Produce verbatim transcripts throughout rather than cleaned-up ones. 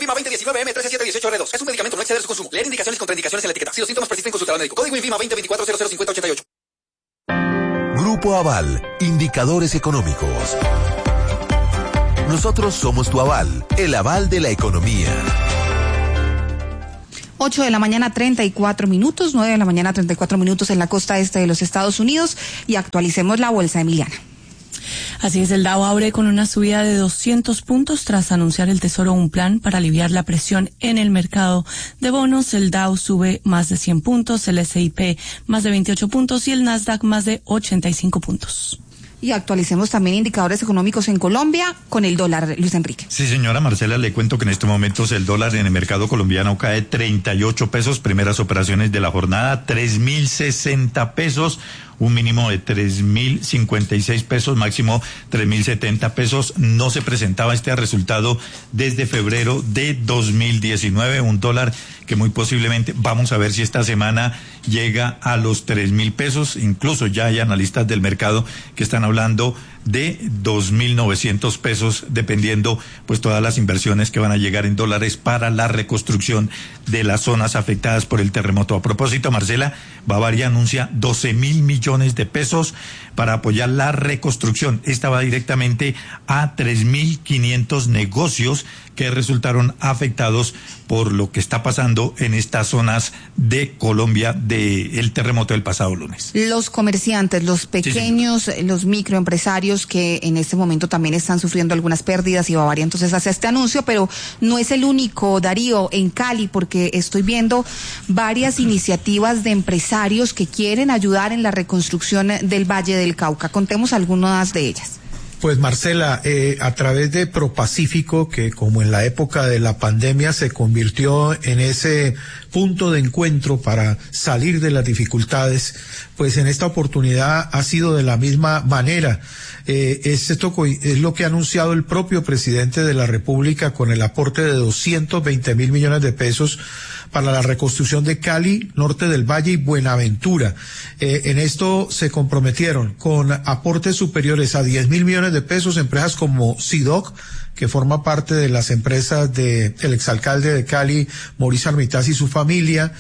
Winvima veinte diecinueve M trece siete dieciocho R dos. Es un medicamento, no exceder su consumo. Leer indicaciones y contraindicaciones en la etiqueta. Si los síntomas persisten, consultar al médico. Código Winvima veinte veinticuatro cero cero cincuenta ochenta y ocho. Grupo Aval, indicadores económicos. Nosotros somos tu aval, el aval de la economía. ocho de la mañana, treinta y cuatro minutos, nueve de la mañana, treinta y cuatro minutos en la costa este de los Estados Unidos, y actualicemos la bolsa, Emiliana. Así es, el Dow abre con una subida de doscientos puntos tras anunciar el Tesoro un plan para aliviar la presión en el mercado de bonos. El Dow sube más de cien puntos, el ese y pe más de veintiocho puntos y el Nasdaq más de ochenta y cinco puntos. Y actualicemos también indicadores económicos en Colombia con el dólar, Luis Enrique. Sí, señora Marcela, le cuento que en estos momentos el dólar en el mercado colombiano cae treinta y ocho pesos, primeras operaciones de la jornada, tres mil sesenta pesos, un mínimo de tres mil cincuenta y seis pesos, máximo tres mil setenta pesos. No se presentaba este resultado desde febrero de dos mil diecinueve, un dólar que muy posiblemente, vamos a ver si esta semana llega a los tres mil pesos, incluso ya hay analistas del mercado que están hablando de dos mil novecientos pesos, dependiendo pues todas las inversiones que van a llegar en dólares para la reconstrucción de las zonas afectadas por el terremoto. A propósito, Marcela, Bavaria anuncia doce mil millones de pesos para apoyar la reconstrucción. Esta va directamente a tres mil quinientos negocios que resultaron afectados por lo que está pasando en estas zonas de Colombia del terremoto del pasado lunes. Los comerciantes, los pequeños, sí, los microempresarios que en este momento también están sufriendo algunas pérdidas, y Bavaria entonces hace este anuncio, pero no es el único, Darío, en Cali, porque estoy viendo varias iniciativas de empresarios que quieren ayudar en la reconstrucción del Valle del Cauca. Contemos algunas de ellas. Pues Marcela, eh, a través de Propacífico, que como en la época de la pandemia se convirtió en ese punto de encuentro para salir de las dificultades, pues en esta oportunidad ha sido de la misma manera. Eh, es esto es lo que ha anunciado el propio presidente de la República con el aporte de doscientos veinte mil millones de pesos para la reconstrucción de Cali, Norte del Valle y Buenaventura. Eh, en esto se comprometieron con aportes superiores a diez mil millones de pesos empresas como SIDOC, que forma parte de las empresas de el exalcalde de Cali, Mauricio Armitaz, y su familia,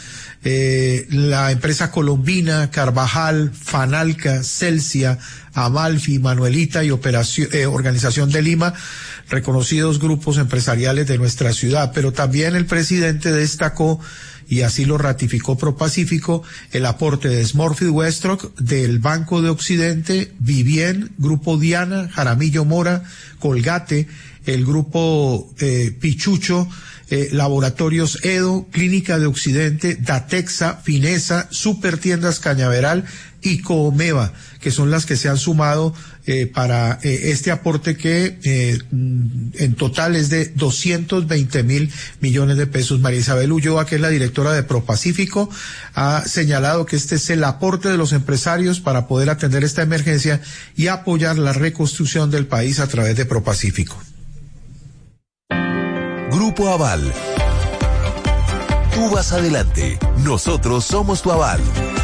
eh, la empresa colombina, Carvajal, Fanalca, Celsia, Amalfi, Manuelita y Operación, eh, Organización de Lima, reconocidos grupos empresariales de nuestra ciudad. Pero también el presidente destacó, y así lo ratificó Propacífico, el aporte de Smurfit Westrock, del Banco de Occidente, Vivien, Grupo Diana, Jaramillo Mora, Colgate, el Grupo eh, Pichucho, eh, Laboratorios Edo, Clínica de Occidente, Datexa, Finesa, Supertiendas Cañaveral y Coomeva, que son las que se han sumado eh, para eh, este aporte que eh, en total es de doscientos veinte mil millones de pesos. María Isabel Ulloa, que es la directora de Propacífico, ha señalado que este es el aporte de los empresarios para poder atender esta emergencia y apoyar la reconstrucción del país a través de Propacífico. Grupo Aval. Tú vas adelante, nosotros somos tu aval.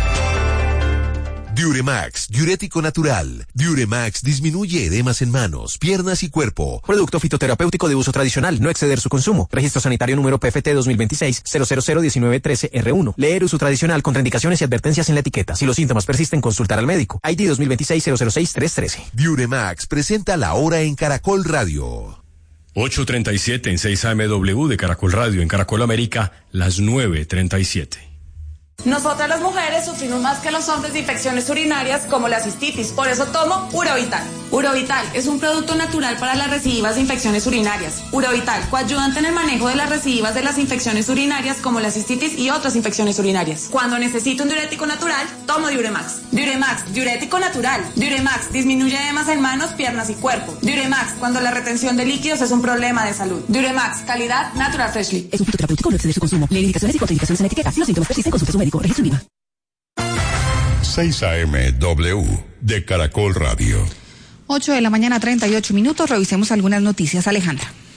Diuremax, diurético natural. Diuremax disminuye edemas en manos, piernas y cuerpo. Producto fitoterapéutico de uso tradicional, no exceder su consumo. Registro sanitario número P F T dos mil veintiséis cero cero cero diecinueve trece R uno. Leer uso tradicional, contraindicaciones y advertencias en la etiqueta. Si los síntomas persisten, consultar al médico. I D dos mil veintiséis cero cero seis tres trece. Diuremax presenta la hora en Caracol Radio. ocho treinta y siete en seis A M W de Caracol Radio, en Caracol América, las nueve treinta y siete. Nosotras las mujeres sufrimos más que los hombres de infecciones urinarias como la cistitis, por eso tomo Urovital. Urovital es un producto natural para las recidivas de infecciones urinarias. Urovital, coayudante en el manejo de las recidivas de las infecciones urinarias como la cistitis y otras infecciones urinarias. Cuando necesito un diurético natural, tomo Diuremax. Diuremax, diurético natural. Diuremax disminuye edemas en manos, piernas y cuerpo. Diuremax, cuando la retención de líquidos es un problema de salud. Diuremax, calidad Natural Freshly. Es un fitoterapéutico, no exceder su consumo. Leer indicaciones y contraindicaciones en la etiqueta. Si los síntomas persisten, consulte a su médico. Registro IVA. seis A M W de Caracol Radio. ocho de la mañana, treinta y ocho minutos. Revisemos algunas noticias, Alejandra.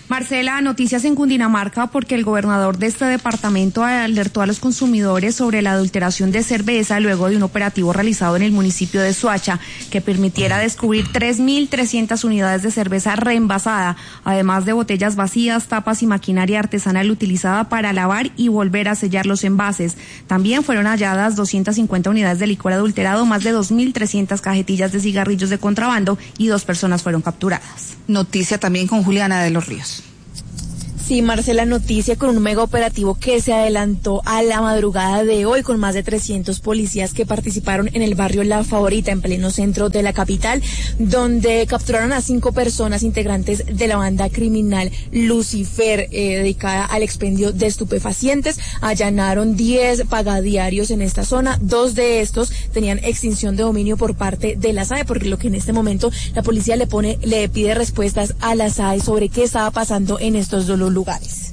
Marcela, noticias en Cundinamarca porque el gobernador de este departamento alertó a los consumidores sobre la adulteración de cerveza luego de un operativo realizado en el municipio de Soacha que permitiera descubrir tres mil trescientas unidades de cerveza reenvasada, además de botellas vacías, tapas y maquinaria artesanal utilizada para lavar y volver a sellar los envases. También fueron halladas doscientas cincuenta unidades de licor adulterado, más de dos mil trescientas cajetillas de cigarrillos de contrabando y dos personas fueron capturadas. Noticia también con Juliana de los Ríos. Sí, Marcela, noticia con un mega operativo que se adelantó a la madrugada de hoy con más de trescientos policías que participaron en el barrio La Favorita, en pleno centro de la capital, donde capturaron a cinco personas integrantes de la banda criminal Lucifer, eh, dedicada al expendio de estupefacientes. Allanaron diez pagadiarios en esta zona. Dos de estos tenían extinción de dominio por parte de la S A E, porque lo que en este momento la policía le pone, le pide respuestas a la S A E sobre qué estaba pasando en estos dos lugares.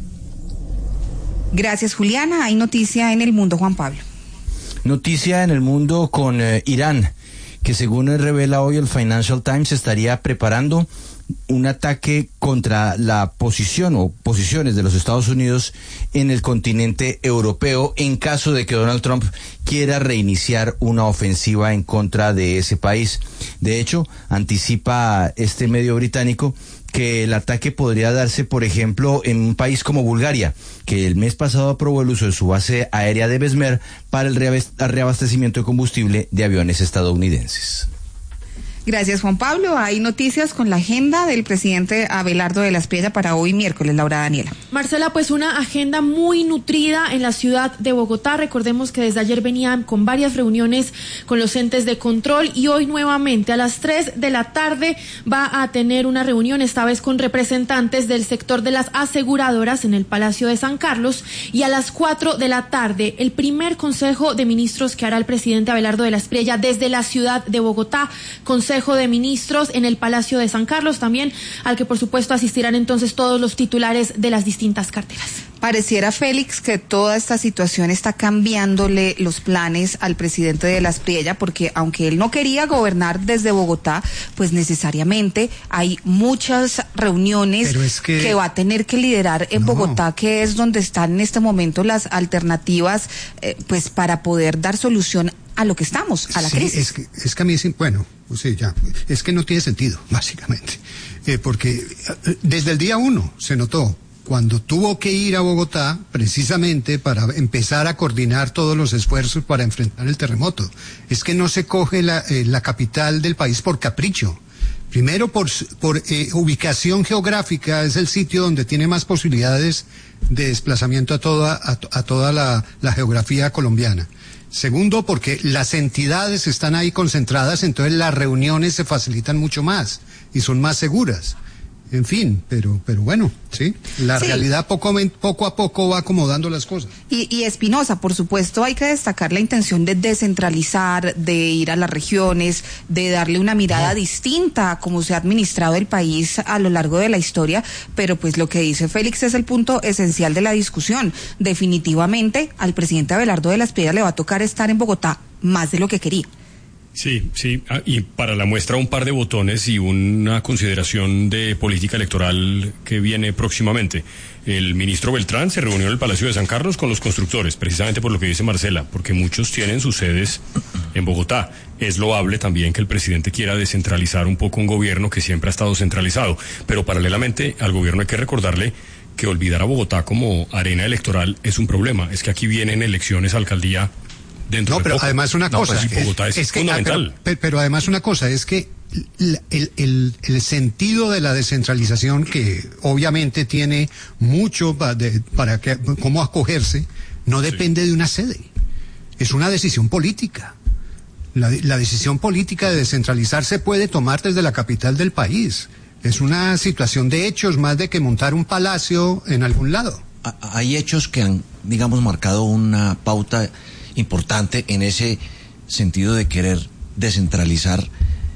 Gracias, Juliana. Hay noticia en el mundo, Juan Pablo. Noticia en el mundo con eh, Irán, que según revela hoy el Financial Times estaría preparando un ataque contra la posición o posiciones de los Estados Unidos en el continente europeo en caso de que Donald Trump quiera reiniciar una ofensiva en contra de ese país. De hecho, anticipa este medio británico que el ataque podría darse, por ejemplo, en un país como Bulgaria, que el mes pasado aprobó el uso de su base aérea de Besmer para el reabastecimiento de combustible de aviones estadounidenses. Gracias, Juan Pablo. Hay noticias con la agenda del presidente Abelardo de la Espriella para hoy miércoles. Laura Daniela. Marcela, pues una agenda muy nutrida en la ciudad de Bogotá. Recordemos que desde ayer venían con varias reuniones con los entes de control y hoy nuevamente a las tres de la tarde va a tener una reunión, esta vez con representantes del sector de las aseguradoras en el Palacio de San Carlos, y a las cuatro de la tarde el primer consejo de ministros que hará el presidente Abelardo de la Espriella desde la ciudad de Bogotá. Consejo de Ministros en el Palacio de San Carlos también, al que por supuesto asistirán entonces todos los titulares de las distintas carteras. Pareciera, Félix, que toda esta situación está cambiándole los planes al presidente de la Espriella, porque aunque él no quería gobernar desde Bogotá, pues necesariamente hay muchas reuniones es que... que va a tener que liderar en no. Bogotá, que es donde están en este momento las alternativas, eh, pues para poder dar solución a lo que estamos, a la sí, crisis. Es que, es que a mí, bueno, o sea, ya, es que no tiene sentido, básicamente, eh, porque eh, desde el día uno se notó, cuando tuvo que ir a Bogotá, precisamente para empezar a coordinar todos los esfuerzos para enfrentar el terremoto, es que no se coge la, eh, la capital del país por capricho. Primero, por, por eh, ubicación geográfica, es el sitio donde tiene más posibilidades de desplazamiento a toda, a, a toda la, la geografía colombiana. Segundo, porque las entidades están ahí concentradas, entonces las reuniones se facilitan mucho más y son más seguras. En fin, pero pero bueno, sí, la sí. realidad poco, poco a poco va acomodando las cosas. Y, y Espinosa, por supuesto, hay que destacar la intención de descentralizar, de ir a las regiones, de darle una mirada no. distinta a cómo se ha administrado el país a lo largo de la historia, pero pues lo que dice Félix es el punto esencial de la discusión. Definitivamente, al presidente Abelardo de la Espriella le va a tocar estar en Bogotá más de lo que quería. Sí, sí, ah, y para la muestra un par de botones y una consideración de política electoral que viene próximamente. El ministro Beltrán se reunió en el Palacio de San Carlos con los constructores, precisamente por lo que dice Marcela, porque muchos tienen sus sedes en Bogotá. Es loable también que el presidente quiera descentralizar un poco un gobierno que siempre ha estado centralizado, pero paralelamente al gobierno hay que recordarle que olvidar a Bogotá como arena electoral es un problema. Es que aquí vienen elecciones a alcaldía dentro no, de pero poco. además una no, cosa pues, Bogotá es, es que, fundamental. Ah, pero, pero además una cosa es que el, el, el sentido de la descentralización, que obviamente tiene mucho para, de, para que, cómo acogerse, no depende sí. de una sede. Es una decisión política. La, la decisión política de descentralizar se puede tomar desde la capital del país. Es una situación de hechos más de que montar un palacio en algún lado. Hay hechos que han, digamos, marcado una pauta importante en ese sentido de querer descentralizar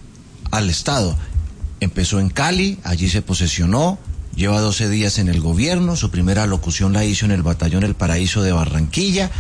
al Estado. Empezó en Cali, allí se posesionó, lleva doce días en el gobierno, su primera locución la hizo en el Batallón El Paraíso de Barranquilla,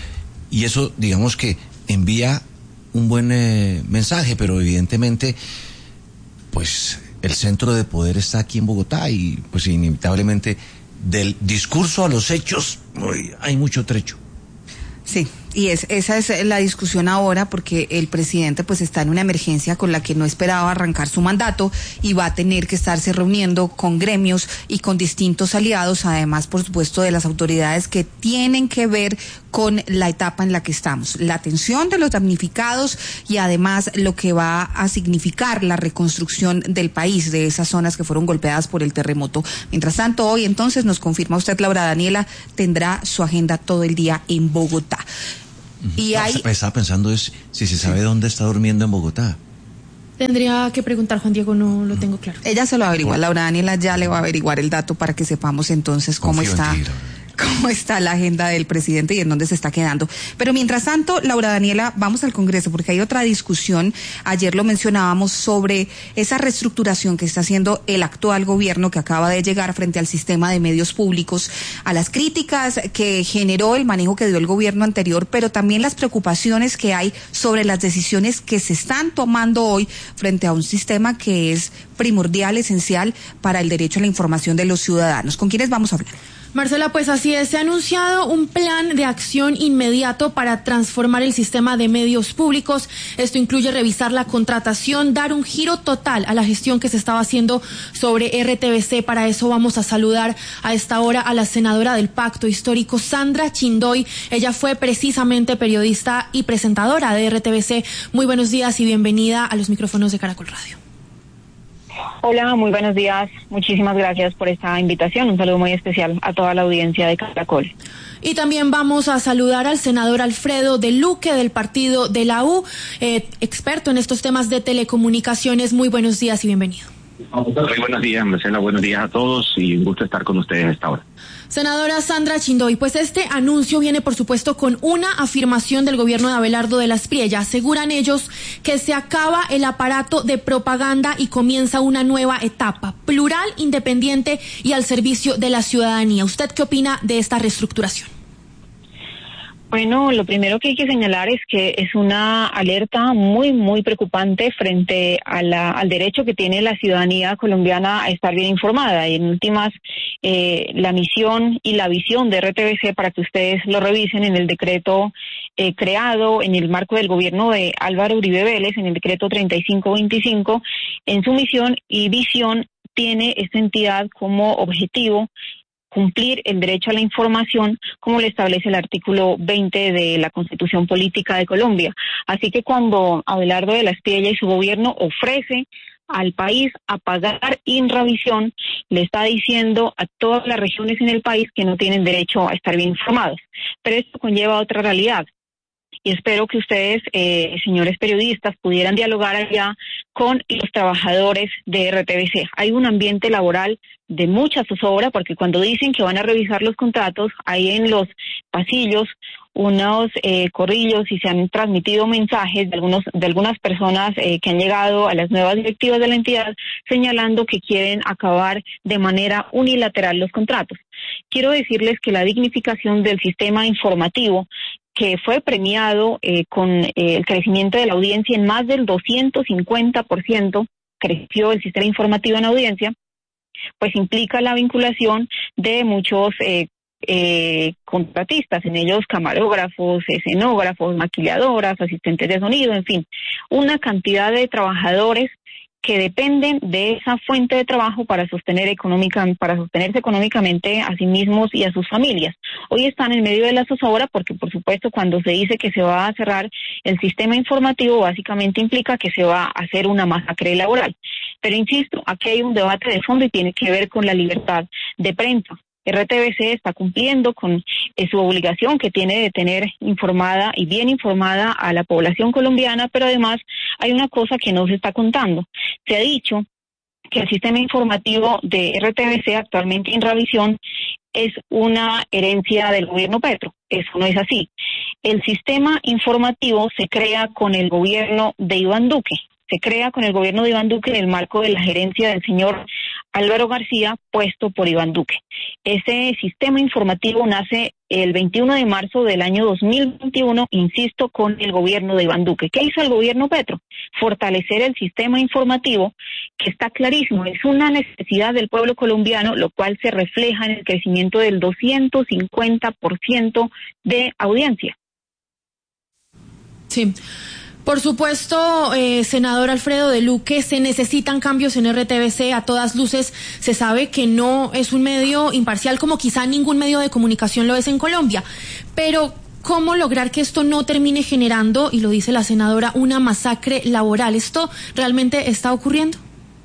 y eso, digamos que envía un buen eh, mensaje, pero evidentemente, pues el centro de poder está aquí en Bogotá y pues inevitablemente del discurso a los hechos uy, hay mucho trecho. Sí, y es, esa es la discusión ahora, porque el presidente pues está en una emergencia con la que no esperaba arrancar su mandato y va a tener que estarse reuniendo con gremios y con distintos aliados, además por supuesto de las autoridades que tienen que ver con la etapa en la que estamos, la atención de los damnificados y además lo que va a significar la reconstrucción del país, de esas zonas que fueron golpeadas por el terremoto. Mientras tanto, hoy entonces nos confirma usted, Laura Daniela, tendrá su agenda todo el día en Bogotá. Y no, hay... Estaba pensando es si se sabe sí. dónde está durmiendo en Bogotá. Tendría que preguntar, Juan Diego, no lo tengo claro. Ella se lo averigua, Laura Daniela ya le va a averiguar el dato para que sepamos entonces cómo Confío está... cómo está la agenda del presidente y en dónde se está quedando. Pero mientras tanto, Laura Daniela, vamos al Congreso, porque hay otra discusión, ayer lo mencionábamos, sobre esa reestructuración que está haciendo el actual gobierno que acaba de llegar frente al sistema de medios públicos, a las críticas que generó el manejo que dio el gobierno anterior, pero también las preocupaciones que hay sobre las decisiones que se están tomando hoy frente a un sistema que es primordial, esencial para el derecho a la información de los ciudadanos. ¿Con quiénes vamos a hablar? Marcela, pues así es, se ha anunciado un plan de acción inmediato para transformar el sistema de medios públicos. Esto incluye revisar la contratación, dar un giro total a la gestión que se estaba haciendo sobre R T V C. Para eso vamos a saludar a esta hora a la senadora del Pacto Histórico, Sandra Chindoy. Ella fue precisamente periodista y presentadora de R T V C. Muy buenos días y bienvenida a los micrófonos de Caracol Radio. Hola, muy buenos días. Muchísimas gracias por esta invitación. Un saludo muy especial a toda la audiencia de Caracol. Y también vamos a saludar al senador Alfredo de Luque del partido de la U, eh, experto en estos temas de telecomunicaciones. Muy buenos días y bienvenido. Muy buenos días, Marcela. Buenos días a todos y un gusto estar con ustedes a esta hora. Senadora Sandra Chindoy, pues este anuncio viene, por supuesto, con una afirmación del gobierno de Abelardo de las Priella. Aseguran ellos que se acaba el aparato de propaganda y comienza una nueva etapa, plural, independiente y al servicio de la ciudadanía. ¿Usted qué opina de esta reestructuración? Bueno, lo primero que hay que señalar es que es una alerta muy, muy preocupante frente a la, al derecho que tiene la ciudadanía colombiana a estar bien informada. Y en últimas, eh, la misión y la visión de R T V C, para que ustedes lo revisen en el decreto eh, creado en el marco del gobierno de Álvaro Uribe Vélez, en el decreto treinta y cinco veinticinco, en su misión y visión tiene esta entidad como objetivo cumplir el derecho a la información como lo establece el artículo veinte de la Constitución Política de Colombia. Así que cuando Abelardo de las Priella y su gobierno ofrece al país apagar Inravisión, le está diciendo a todas las regiones en el país que no tienen derecho a estar bien informados. Pero esto conlleva otra realidad. Y espero que ustedes, eh, señores periodistas, pudieran dialogar allá con los trabajadores de R T V C. Hay un ambiente laboral de mucha zozobra, porque cuando dicen que van a revisar los contratos, hay en los pasillos unos eh, corrillos y se han transmitido mensajes de algunos de algunas personas eh, que han llegado a las nuevas directivas de la entidad señalando que quieren acabar de manera unilateral los contratos. Quiero decirles que la dignificación del sistema informativo, que fue premiado eh, con eh, el crecimiento de la audiencia en más del doscientos cincuenta por ciento, creció el sistema informativo en audiencia, pues implica la vinculación de muchos eh, eh, contratistas, en ellos camarógrafos, escenógrafos, maquilladoras, asistentes de sonido, en fin, una cantidad de trabajadores que dependen de esa fuente de trabajo para sostener económica, para sostenerse económicamente a sí mismos y a sus familias. Hoy están en medio de la zozobra porque, por supuesto, cuando se dice que se va a cerrar el sistema informativo, básicamente implica que se va a hacer una masacre laboral. Pero insisto, aquí hay un debate de fondo y tiene que ver con la libertad de prensa. R T V C está cumpliendo con eh, su obligación que tiene de tener informada y bien informada a la población colombiana, pero además hay una cosa que no se está contando. Se ha dicho que el sistema informativo de R T V C, actualmente Inravisión, es una herencia del gobierno Petro. Eso no es así. El sistema informativo se crea con el gobierno de Iván Duque. Se crea con el gobierno de Iván Duque en el marco de la gerencia del señor Álvaro García, puesto por Iván Duque. Ese sistema informativo nace el veintiuno de marzo del año dos mil veintiuno, insisto, con el gobierno de Iván Duque. ¿Qué hizo el gobierno Petro? Fortalecer el sistema informativo, que está clarísimo, es una necesidad del pueblo colombiano, lo cual se refleja en el crecimiento del doscientos cincuenta por ciento de audiencia. Sí. Por supuesto, eh, senador Alfredo de Luque, se necesitan cambios en R T V C. A todas luces se sabe que no es un medio imparcial como quizá ningún medio de comunicación lo es en Colombia. Pero, ¿cómo lograr que esto no termine generando, y lo dice la senadora, una masacre laboral? ¿Esto realmente está ocurriendo?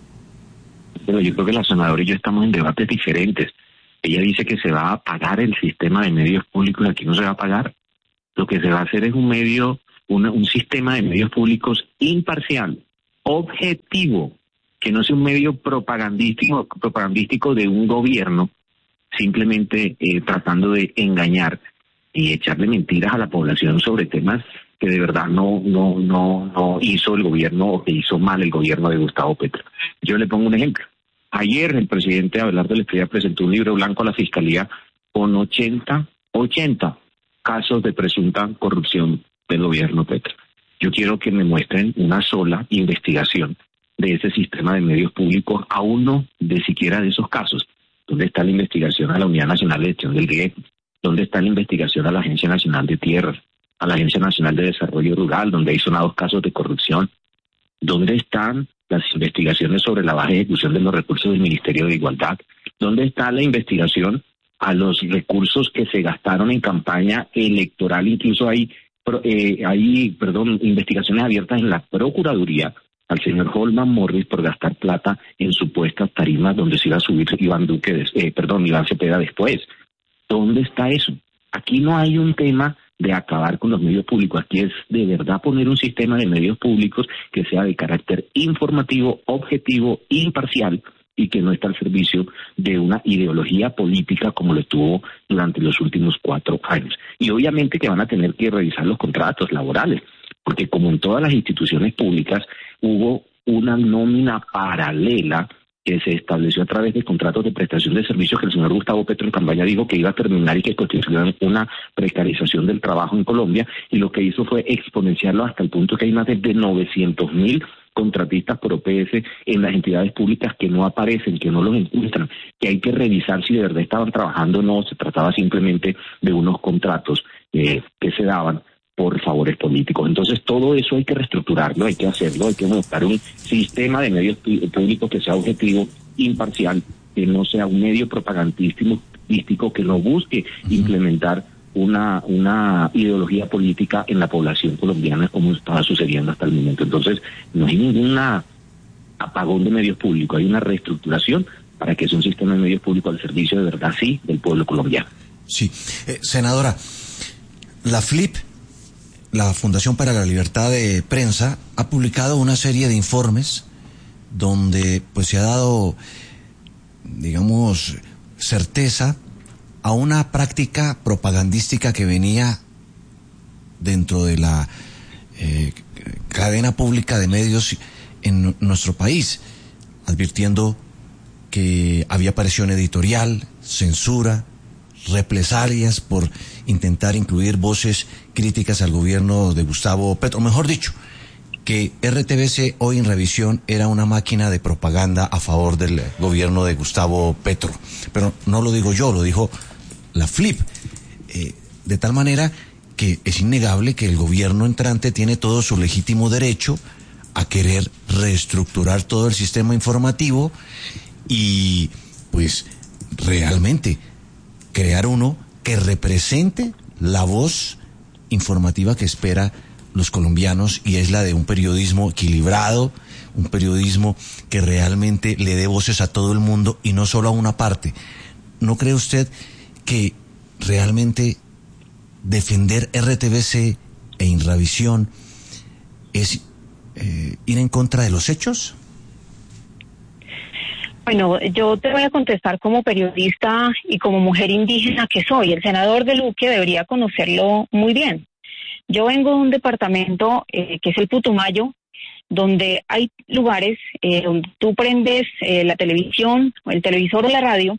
Pero yo creo que la senadora y yo estamos en debates diferentes. Ella dice que se va a pagar el sistema de medios públicos, aquí no se va a pagar. Lo que se va a hacer es un medio... Una, un sistema de medios públicos imparcial, objetivo, que no sea un medio propagandístico, propagandístico de un gobierno, simplemente eh, tratando de engañar y echarle mentiras a la población sobre temas que de verdad no, no, no, no hizo el gobierno o que hizo mal el gobierno de Gustavo Petro. Yo le pongo un ejemplo. Ayer el presidente Abelardo Lesprilla presentó un libro blanco a la Fiscalía con ochenta, ochenta casos de presunta corrupción del gobierno Petro. Yo quiero que me muestren una sola investigación de ese sistema de medios públicos a uno de siquiera de esos casos. ¿Dónde está la investigación a la Unidad Nacional de Gestión del Riesgo? ¿Dónde está la investigación a la Agencia Nacional de Tierras? A la Agencia Nacional de Desarrollo Rural, donde hay sonados casos de corrupción? ¿Dónde están las investigaciones sobre la baja ejecución de los recursos del Ministerio de Igualdad? ¿Dónde está la investigación a los recursos que se gastaron en campaña electoral? Incluso hay Eh, hay, perdón, investigaciones abiertas en la Procuraduría al señor Holman Morris por gastar plata en supuestas tarimas donde se iba a subir Iván Duque, eh, perdón, Iván Cepeda después. ¿Dónde está eso? Aquí no hay un tema de acabar con los medios públicos, aquí es de verdad poner un sistema de medios públicos que sea de carácter informativo, objetivo, imparcial, y que no está al servicio de una ideología política como lo estuvo durante los últimos cuatro años. Y obviamente que van a tener que revisar los contratos laborales, porque como en todas las instituciones públicas hubo una nómina paralela que se estableció a través de contratos de prestación de servicios que el señor Gustavo Petro en campaña dijo que iba a terminar y que constituían una precarización del trabajo en Colombia, y lo que hizo fue exponenciarlo hasta el punto que hay más de novecientos mil contratistas por O P S en las entidades públicas que no aparecen, que no los encuentran, que hay que revisar si de verdad estaban trabajando o no, se trataba simplemente de unos contratos eh, que se daban por favores políticos. Entonces todo eso hay que reestructurarlo, hay que hacerlo, hay que montar un sistema de medios públicos que sea objetivo, imparcial, que no sea un medio propagandístico, que no busque uh-huh. implementar una una ideología política en la población colombiana como estaba sucediendo hasta el momento. Entonces no hay ninguna apagón de medios públicos, hay una reestructuración para que sea un sistema de medios públicos al servicio de verdad, sí, del pueblo colombiano. Sí, eh, senadora, la FLIP, la Fundación para la Libertad de Prensa, ha publicado una serie de informes donde pues se ha dado, digamos, certeza a una práctica propagandística que venía dentro de la eh, cadena pública de medios en nuestro país, advirtiendo que había presión editorial, censura, represalias por intentar incluir voces críticas al gobierno de Gustavo Petro. Mejor dicho, que R T V C hoy en revisión era una máquina de propaganda a favor del gobierno de Gustavo Petro. Pero no lo digo yo, lo dijo la FLIP. Eh, de tal manera que es innegable que el gobierno entrante tiene todo su legítimo derecho a querer reestructurar todo el sistema informativo y, pues, realmente crear uno que represente la voz informativa que espera los colombianos, y es la de un periodismo equilibrado, un periodismo que realmente le dé voces a todo el mundo y no solo a una parte. ¿No cree usted que realmente defender R T V C e Inravisión es eh, ir en contra de los hechos? Bueno, yo te voy a contestar como periodista y como mujer indígena que soy. El senador de Luque debería conocerlo muy bien. Yo vengo de un departamento eh, que es el Putumayo, donde hay lugares eh, donde tú prendes eh, la televisión, o el televisor o la radio,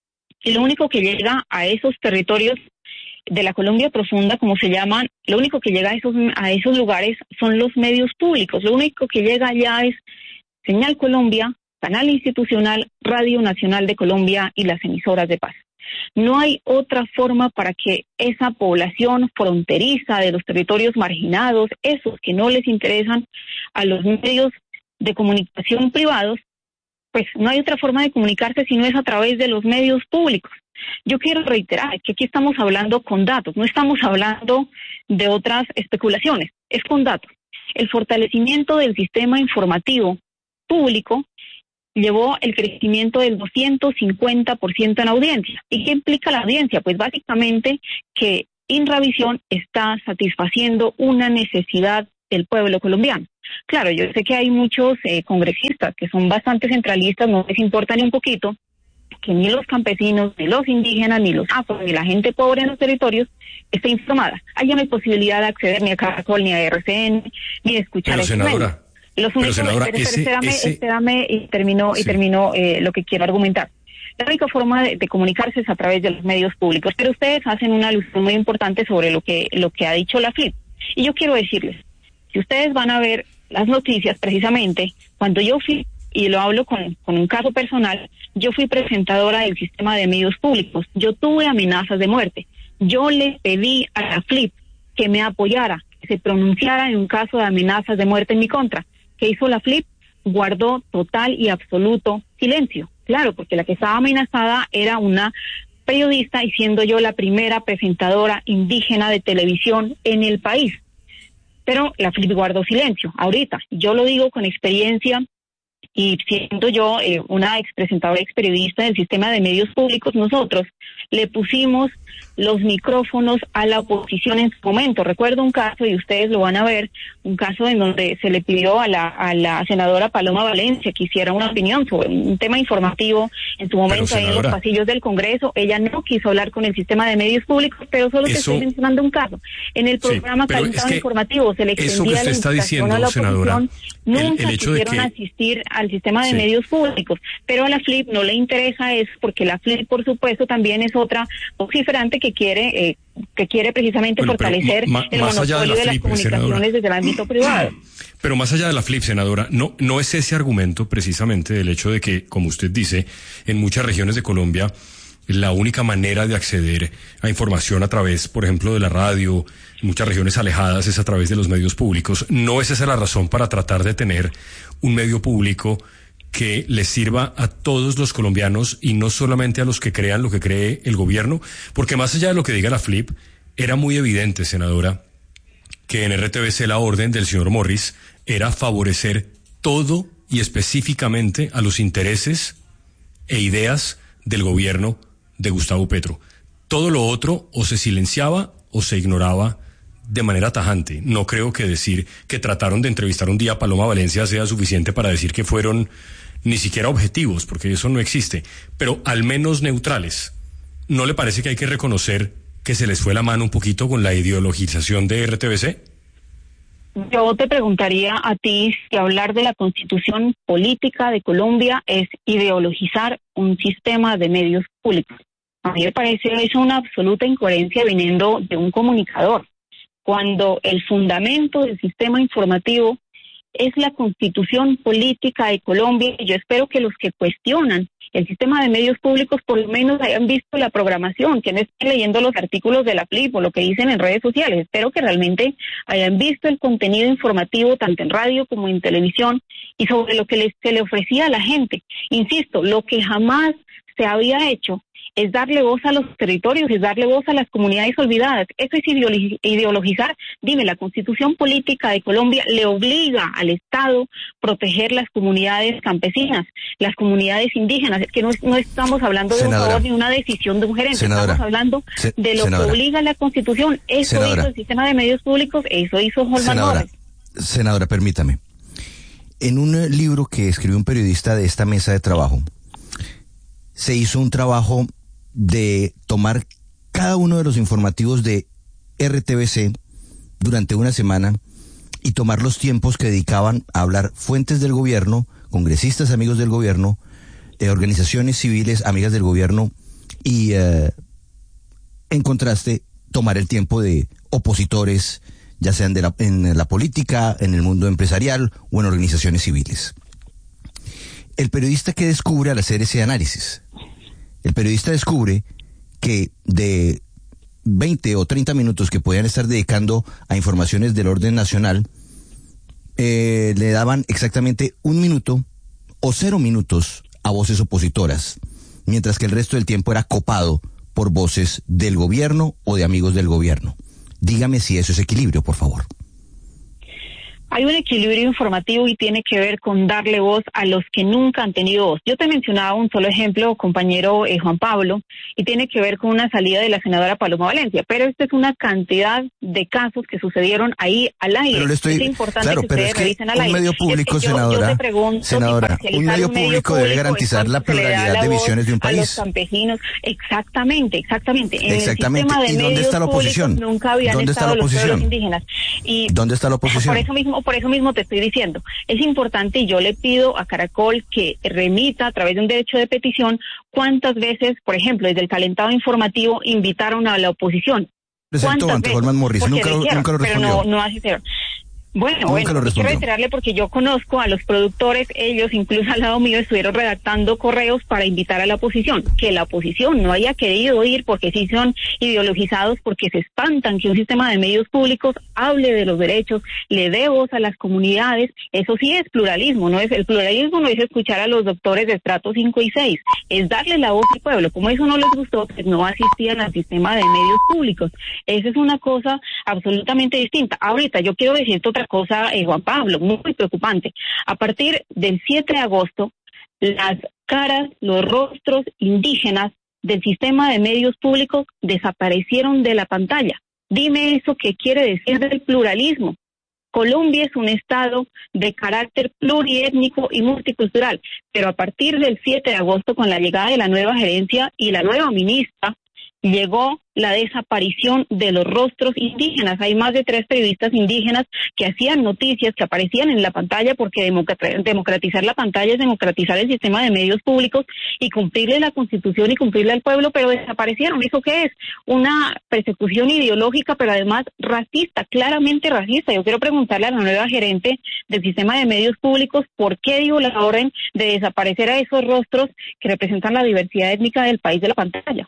y lo único que llega a esos territorios de la Colombia profunda, como se llaman, lo único que llega a esos, a esos lugares son los medios públicos. Lo único que llega allá es Señal Colombia, Canal Institucional, Radio Nacional de Colombia y las emisoras de paz. No hay otra forma para que esa población fronteriza de los territorios marginados, esos que no les interesan a los medios de comunicación privados, pues no hay otra forma de comunicarse si no es a través de los medios públicos. Yo quiero reiterar que aquí estamos hablando con datos, no estamos hablando de otras especulaciones, es con datos. El fortalecimiento del sistema informativo público llevó el crecimiento del doscientos cincuenta por ciento en audiencia. ¿Y qué implica la audiencia? Pues básicamente que Inravisión está satisfaciendo una necesidad del pueblo colombiano. Claro, yo sé que hay muchos eh, congresistas que son bastante centralistas, no les importa ni un poquito que ni los campesinos, ni los indígenas, ni los afro, ni la gente pobre en los territorios esté informada. Allá no hay posibilidad de acceder ni a Caracol, ni a R C N, ni de escuchar Pero, senadora, los únicos, pero, senadora, espérame, ese, espérame, ese... espérame, y termino, sí. y termino eh, lo que quiero argumentar. La única forma de, de comunicarse es a través de los medios públicos, pero ustedes hacen una alusión muy importante sobre lo que, lo que ha dicho la F L I P. Y yo quiero decirles, si ustedes van a ver las noticias, precisamente, cuando yo fui, y lo hablo con, con un caso personal, yo fui presentadora del sistema de medios públicos, yo tuve amenazas de muerte, yo le pedí a la F L I P que me apoyara, que se pronunciara en un caso de amenazas de muerte en mi contra. ¿Qué hizo la F L I P? Guardó total y absoluto silencio. Claro, porque la que estaba amenazada era una periodista y siendo yo la primera presentadora indígena de televisión en el país. Pero la F L I P guardó silencio. Ahorita, yo lo digo con experiencia y siendo yo eh, una expresentadora, experiodista del sistema de medios públicos, nosotros le pusimos los micrófonos a la oposición en su momento. Recuerdo un caso, y ustedes lo van a ver, un caso en donde se le pidió a la, a la senadora Paloma Valencia que hiciera una opinión sobre un tema informativo en su momento. Pero, ahí en los pasillos del Congreso. Ella no quiso hablar con el sistema de medios públicos, pero solo te estoy mencionando un caso. En el programa sí, calentado es que informativo se le extendía la invitación a la oposición. Senadora, nunca el, el hecho quisieron de que... asistir al sistema de sí. medios públicos, pero a la F L I P no le interesa eso, porque la F L I P, por supuesto, también es otra vociferante que quiere eh, que quiere precisamente bueno, fortalecer ma, el monopolio de, la de las F L I P, comunicaciones senadora. Desde el ámbito privado. Pero más allá de la F L I P, senadora, no, no es ese argumento precisamente del hecho de que, como usted dice, en muchas regiones de Colombia la única manera de acceder a información a través, por ejemplo, de la radio, en muchas regiones alejadas, es a través de los medios públicos. ¿No es esa la razón para tratar de tener un medio público que les sirva a todos los colombianos y no solamente a los que crean lo que cree el gobierno? Porque más allá de lo que diga la F L I P, era muy evidente, senadora, que en R T V C la orden del señor Morris era favorecer todo y específicamente a los intereses e ideas del gobierno de Gustavo Petro. Todo lo otro o se silenciaba o se ignoraba de manera tajante. No creo que decir que trataron de entrevistar un día a Paloma Valencia sea suficiente para decir que fueron ni siquiera objetivos, porque eso no existe, pero al menos neutrales. ¿No le parece que hay que reconocer que se les fue la mano un poquito con la ideologización de R T V C? Yo te preguntaría a ti si hablar de la Constitución política de Colombia es ideologizar un sistema de medios públicos. A mí me parece eso una absoluta incoherencia viniendo de un comunicador, cuando el fundamento del sistema informativo es la Constitución política de Colombia. Y yo espero que los que cuestionan el sistema de medios públicos por lo menos hayan visto la programación, que no estén leyendo los artículos de la F L I P o lo que dicen en redes sociales. Espero que realmente hayan visto el contenido informativo tanto en radio como en televisión y sobre lo que les, se le ofrecía a la gente. Insisto, lo que jamás se había hecho es darle voz a los territorios, es darle voz a las comunidades olvidadas. Eso es ideologizar. Dime, la Constitución política de Colombia le obliga al Estado proteger las comunidades campesinas, las comunidades indígenas. Es que no, no estamos hablando de senadora, un favor ni una decisión de un gerente, senadora, estamos hablando se, de lo senadora, que obliga la Constitución. Eso senadora, hizo el sistema de medios públicos, eso hizo Holman Morris. Senadora, permítame. En un libro que escribió un periodista de esta mesa de trabajo, se hizo un trabajo de tomar cada uno de los informativos de R T V C durante una semana y tomar los tiempos que dedicaban a hablar fuentes del gobierno, congresistas amigos del gobierno, eh, organizaciones civiles amigas del gobierno y eh, en contraste tomar el tiempo de opositores, ya sean de la, en la política, en el mundo empresarial o en organizaciones civiles. El periodista que descubre al hacer ese análisis, el periodista descubre que de veinte o treinta minutos que podían estar dedicando a informaciones del orden nacional, eh, le daban exactamente un minuto o cero minutos a voces opositoras, mientras que el resto del tiempo era copado por voces del gobierno o de amigos del gobierno. Dígame si eso es equilibrio, por favor. Hay un equilibrio informativo y tiene que ver con darle voz a los que nunca han tenido voz. Yo te mencionaba un solo ejemplo, compañero eh, Juan Pablo, y tiene que ver con una salida de la senadora Paloma Valencia, pero esta es una cantidad de casos que sucedieron ahí al aire. Pero le estoy, es importante claro, que pero ustedes es que revisen al un aire. medio público, es que yo, senadora, yo te pregunto, senadora, si un medio público debe garantizar la pluralidad de visiones de un país. A los campesinos, exactamente, exactamente. En exactamente. El sistema de ¿Y dónde está la oposición? Nunca habían ¿Dónde está la estado oposición? Los pueblos indígenas. Y ¿Dónde está la oposición? Por eso mismo, por eso mismo te estoy diciendo, es importante y yo le pido a Caracol que remita a través de un derecho de petición cuántas veces, por ejemplo, desde el calentado informativo invitaron a la oposición. Presentó ante Holman Morris, nunca, dijeron, nunca lo respondió. Pero no, no así se... Bueno, Nunca bueno, lo quiero reiterarle porque yo conozco a los productores, ellos incluso al lado mío estuvieron redactando correos para invitar a la oposición, que la oposición no haya querido ir porque sí son ideologizados, porque se espantan que un sistema de medios públicos hable de los derechos, le dé voz a las comunidades, eso sí es pluralismo, no es el pluralismo no es escuchar a los doctores de estrato cinco y seis, es darle la voz al pueblo, como eso no les gustó, pues no asistían al sistema de medios públicos, esa es una cosa absolutamente distinta. Ahorita yo quiero decirte otra cosa, eh, Juan Pablo, muy preocupante. A partir del siete de agosto, las caras, los rostros indígenas del sistema de medios públicos desaparecieron de la pantalla. Dime eso qué quiere decir del pluralismo. Colombia es un estado de carácter pluriétnico y multicultural, pero a partir del siete de agosto, con la llegada de la nueva gerencia y la nueva ministra, llegó la desaparición de los rostros indígenas. Hay más de tres periodistas indígenas que hacían noticias, que aparecían en la pantalla, porque democratizar la pantalla es democratizar el sistema de medios públicos y cumplirle la Constitución y cumplirle al pueblo, pero desaparecieron. ¿Eso qué es? Una persecución ideológica, pero además racista, claramente racista. Yo quiero preguntarle a la nueva gerente del sistema de medios públicos por qué dio la orden de desaparecer a esos rostros que representan la diversidad étnica del país de la pantalla.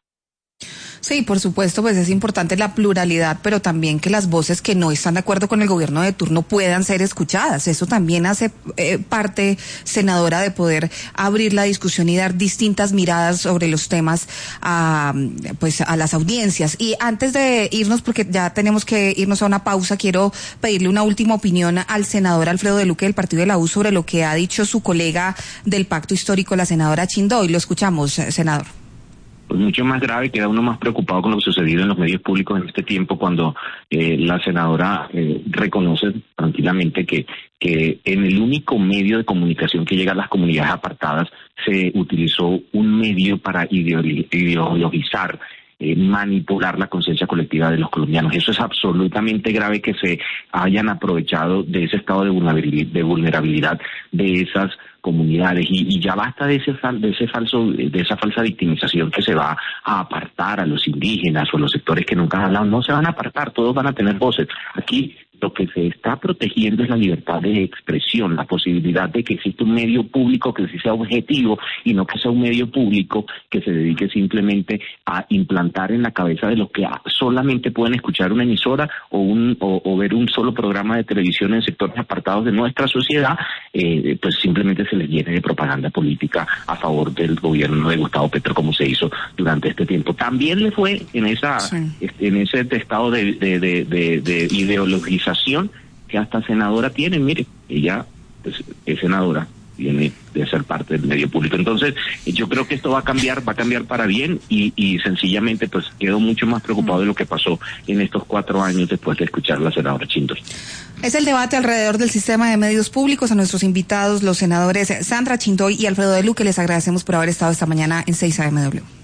Sí, por supuesto, pues es importante la pluralidad, pero también que las voces que no están de acuerdo con el gobierno de turno puedan ser escuchadas. Eso también hace eh, parte, senadora, de poder abrir la discusión y dar distintas miradas sobre los temas a, pues, a las audiencias. Y antes de irnos, porque ya tenemos que irnos a una pausa, quiero pedirle una última opinión al senador Alfredo de Luque del Partido de la U sobre lo que ha dicho su colega del Pacto Histórico, la senadora Chindoy. Lo escuchamos, senador. Pues mucho más grave, queda uno más preocupado con lo sucedido en los medios públicos en este tiempo, cuando eh, la senadora eh, reconoce tranquilamente que, que en el único medio de comunicación que llega a las comunidades apartadas se utilizó un medio para ideolo- ideologizar, eh, manipular la conciencia colectiva de los colombianos. Eso es absolutamente grave, que se hayan aprovechado de ese estado de vulnerabilidad, de, vulnerabilidad de esas comunidades, y, y ya basta de ese de ese falso de esa falsa victimización que se va a apartar a los indígenas o a los sectores que nunca han hablado. No se van a apartar, todos van a tener voces. Aquí lo que se está protegiendo es la libertad de expresión, la posibilidad de que exista un medio público que sí sea objetivo y no que sea un medio público que se dedique simplemente a implantar en la cabeza de los que solamente pueden escuchar una emisora o un o, o ver un solo programa de televisión en sectores apartados de nuestra sociedad, eh, pues simplemente se les llene de propaganda política a favor del gobierno de Gustavo Petro, como se hizo durante este tiempo. También le fue en esa sí. en ese estado de, de, de, de, de ideologización que hasta senadora tiene. Mire, ella es, es senadora, viene de ser parte del medio público. Entonces, yo creo que esto va a cambiar, va a cambiar para bien, y, y sencillamente pues quedo mucho más preocupado de lo que pasó en estos cuatro años después de escuchar a la senadora Chindoy. Es el debate alrededor del sistema de medios públicos. A nuestros invitados, los senadores Sandra Chindoy y Alfredo de Luque, les agradecemos por haber estado esta mañana en seis A M W.